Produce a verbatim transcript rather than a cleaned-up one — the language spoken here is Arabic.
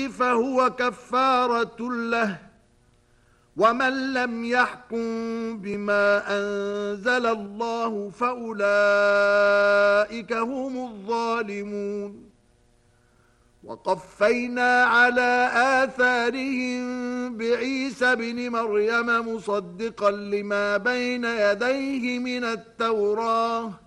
عليه فهو كفارة له، ومن لم يحكم بما أنزل الله فأولئك هم الظالمون. وقفينا على آثارهم بعيسى بن مريم مصدقا لما بين يديه من التوراة